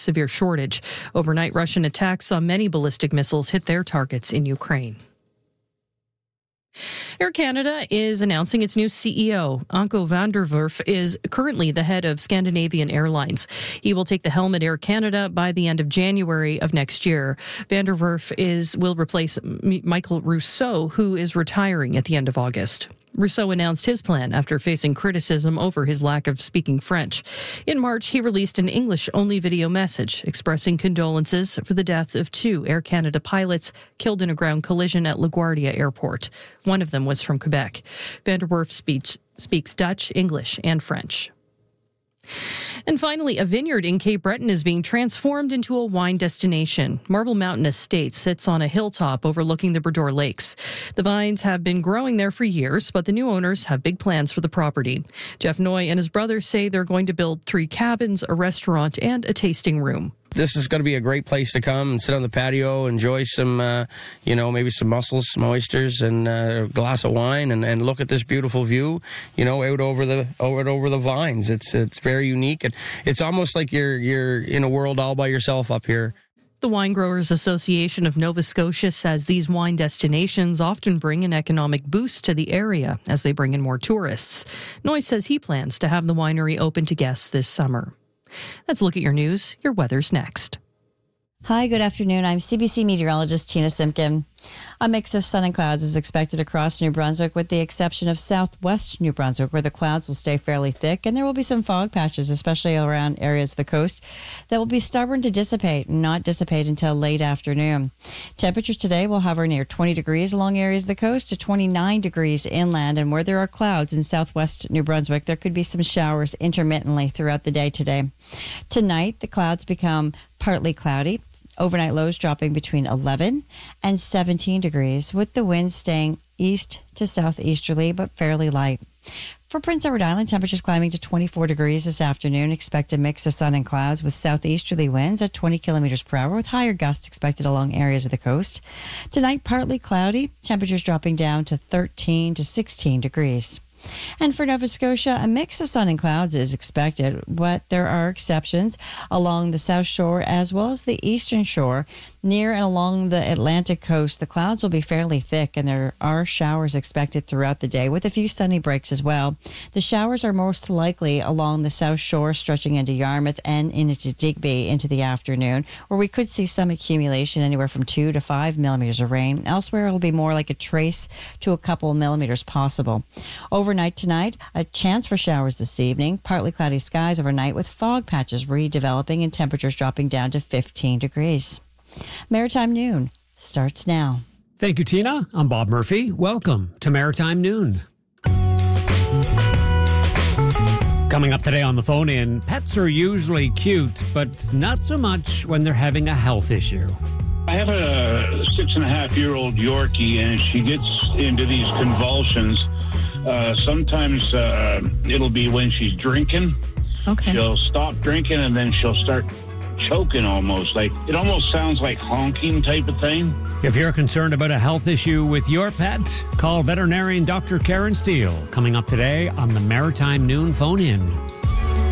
severe shortage. Overnight, Russian attacks saw many ballistic missiles hit their targets in Ukraine. Air Canada is announcing its new CEO. Anko van der Werf is currently the head of Scandinavian Airlines. He will take the helm at Air Canada by the end of January of next year. Van der Werf will replace Michael Rousseau, who is retiring at the end of August. Rousseau announced his plan after facing criticism over his lack of speaking French. In March, he released an English-only video message expressing condolences for the death of 2 Air Canada pilots killed in a ground collision at LaGuardia Airport. One of them was from Quebec. Van der Werf speaks Dutch, English, and French. And finally, a vineyard in Cape Breton is being transformed into a wine destination. Marble Mountain Estate sits on a hilltop overlooking the Bredor Lakes. The vines have been growing there for years, but the new owners have big plans for the property. Jeff Noy and his brother say they're going to build 3 cabins, a restaurant, and a tasting room. This is going to be a great place to come and sit on the patio, enjoy some, maybe some mussels, some oysters, and a glass of wine, and look at this beautiful view, out over the vines. It's very unique. It's almost like you're in a world all by yourself up here. The Wine Growers Association of Nova Scotia says these wine destinations often bring an economic boost to the area as they bring in more tourists. Noy says he plans to have the winery open to guests this summer. Let's look at your news. Your weather's next. Hi, good afternoon. I'm CBC meteorologist Tina Simpkin. A mix of sun and clouds is expected across New Brunswick, with the exception of southwest New Brunswick, where the clouds will stay fairly thick, and there will be some fog patches, especially around areas of the coast, that will be stubborn to dissipate and not dissipate until late afternoon. Temperatures today will hover near 20 degrees along areas of the coast to 29 degrees inland, and where there are clouds in southwest New Brunswick, there could be some showers intermittently throughout the day today. Tonight, the clouds become partly cloudy. Overnight lows dropping between 11 and 17 degrees, with the winds staying east to southeasterly but fairly light. For Prince Edward Island, temperatures climbing to 24 degrees this afternoon. Expect a mix of sun and clouds with southeasterly winds at 20 kilometers per hour, with higher gusts expected along areas of the coast. Tonight, partly cloudy, temperatures dropping down to 13 to 16 degrees. And for Nova Scotia, a mix of sun and clouds is expected, but there are exceptions along the South Shore as well as the Eastern Shore. Near and along the Atlantic coast, the clouds will be fairly thick, and there are showers expected throughout the day, with a few sunny breaks as well. The showers are most likely along the South Shore, stretching into Yarmouth and into Digby into the afternoon, where we could see some accumulation anywhere from 2 to 5 millimeters of rain. Elsewhere, it'll be more like a trace to a couple millimeters possible. Overnight tonight, a chance for showers this evening. Partly cloudy skies overnight, with fog patches redeveloping and temperatures dropping down to 15 degrees. Maritime Noon starts now. Thank you, Tina. I'm Bob Murphy. Welcome to Maritime Noon. Coming up today on the phone in, pets are usually cute, but not so much when they're having a health issue. I have a 6.5-year-old Yorkie, and she gets into these convulsions. Sometimes it'll be when she's drinking. Okay. She'll stop drinking, and then she'll start choking almost. It almost sounds like honking type of thing. If you're concerned about a health issue with your pet, call veterinarian Dr. Karen Steele. Coming up today on the Maritime Noon phone-in.